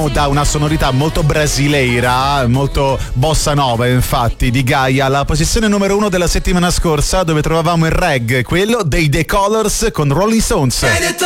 Da una sonorità molto brasileira, molto bossa nova, infatti, di Gaia, alla posizione numero 1 della settimana scorsa, dove trovavamo il reggae, quello dei The Colors con Rolling Stones.